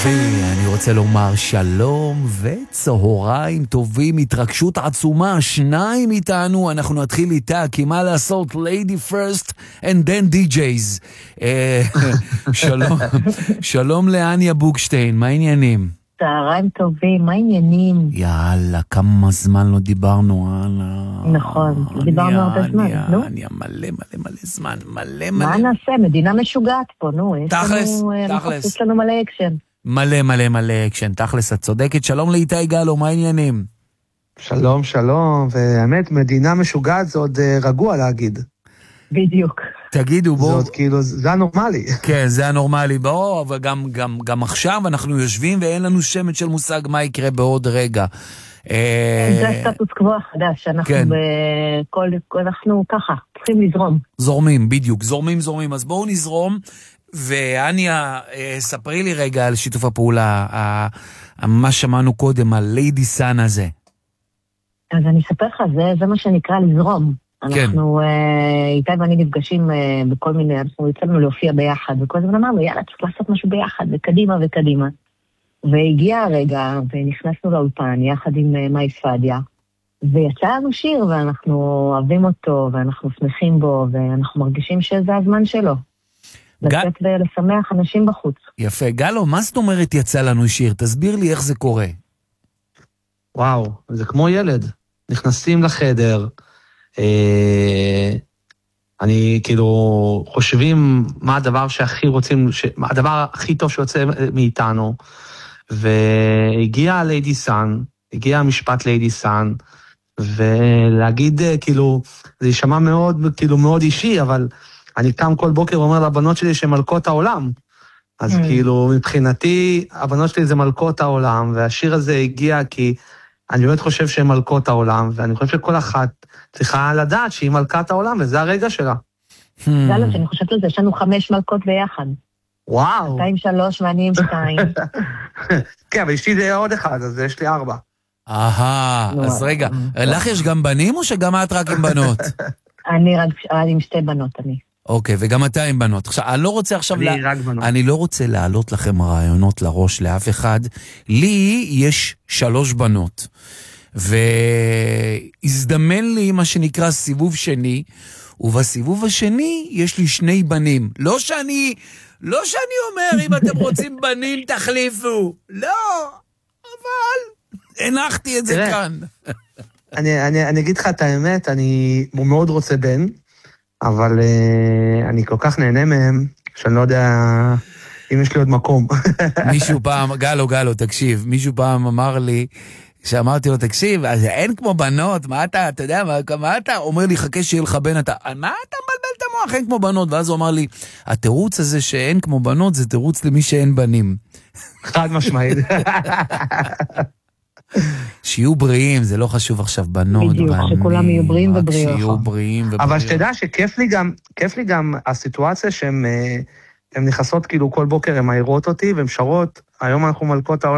ואני רוצה לומר שלום וצהריים טובים, התרגשות עצומה, שניים איתנו, אנחנו נתחיל איתה, כי מה לעשות, lady first and then DJs. שלום לאניה בוקשטיין, מה העניינים? צהריים טובים, מה העניינים? יאללה, כמה זמן לא דיברנו, נכון, דיברנו הרבה זמן, נו? מלא זמן, מלא. מה נעשה? מדינה משוגעת פה, נו. תכלס. יש לנו מלא אקשן. מלא אקשן, תכלס, את צודקת. שלום לאיתי גלו, מה העניינים? שלום, והאמת, מדינה משוגעת זה עוד רגוע להגיד. בדיוק. תגידו, בואו. זה עוד כאילו, זה הנורמלי. כן, זה הנורמלי, בואו, אבל גם עכשיו אנחנו יושבים ואין לנו שמץ של מושג מה יקרה בעוד רגע. זה הסטטוס קוו החדש, אנחנו ככה, צריכים לזרום. זורמים, בדיוק, זורמים, אז בואו נזרום, ואניה, ספרי לי רגע על שיתוף הפעולה, מה שמענו קודם, הליידי סן הזה. אז אני אספר לך, זה מה שנקרא לזרום. אנחנו, איתי ואני נפגשים בכל מיני, אנחנו יצאנו להופיע ביחד, וכל הזמן אמרנו, יאללה, צריך לעשות משהו ביחד, וקדימה. והגיע הרגע, ונכנסנו לאולפן, יחד עם מאי ספדיה, ויצא לנו שיר, ואנחנו אוהבים אותו, ואנחנו שמחים בו, ואנחנו מרגישים שזה הזמן שלו. לצאת ולשמח אנשים בחוץ. יפה. גלו, מה זאת אומרת יצא לנו שיר? תסביר לי איך זה קורה. וואו, זה כמו ילד. נכנסים לחדר, אני כאילו חושבים מה הדבר שהכי רוצים, מה הדבר הכי טוב שיוצא מאיתנו, והגיע ליידי סן, הגיע המשפט ליידי סן, ולהגיד כאילו, זה יישמע מאוד, כאילו מאוד אישי, אבל אני קם כל בוקר ואומר לבנות שלי שהן מלכות העולם, אז כאילו מבחינתי הבנות שלי זה מלכות העולם, והשיר הזה הגיע כי אני באמת חושב שהן מלכות העולם, ואני חושב שכל אחת צריכה לדעת שהיא מלכת העולם, וזה הרגע שלה. זה לא שאני חושבת על זה, יש לנו 5 מלכות ביחד. וואו. 2 עם 3 ואני עם 2. כן, אבל אשתי זה עוד אחד, אז יש לי 4. אז רגע, לך יש גם בנים או שגם את רק עם בנות? אני רק עם 2 בנות, אני. אוקיי, וגם אתה עם בנות. עכשיו, אני לא רוצה עכשיו... אני לא רוצה להעלות לכם רעיונות לראש לאף אחד. לי יש 3 בנות. והזדמן לי מה שנקרא סיבוב שני, ובסיבוב השני יש לי 2 בנים. לא שאני אומר, אם אתם רוצים בנים תחליפו. לא, אבל הנחתי את זה כאן. אני אגיד לך את האמת, אני מאוד רוצה בן, אבל אני כל כך נהנה מהם, שאני לא יודע אם יש לי עוד מקום. מישהו פעם, גלו, תקשיב, מישהו פעם אמר לי, שאמרתי לו, תקשיב, אז אין כמו בנות, מה אתה יודע, מה אתה אומר לי, חכה שיהיה לך בן, מה אתה מבלבל את המוח, אין כמו בנות, ואז הוא אמר לי, התירוץ הזה שאין כמו בנות, זה תירוץ למי שאין בנים. חד משמעית. שיהיו בריאים, זה לא חשוב עכשיו בנות. בדיוק, שכולם יהיו בריאים ובריאים. שיהיו בריאים ובריאים. אבל שתדע שכיף לי גם הסיטואציה שהן נכנסות כאילו כל בוקר, הן מהירות אותי, והן שרות, היום אנחנו מלכות העולם.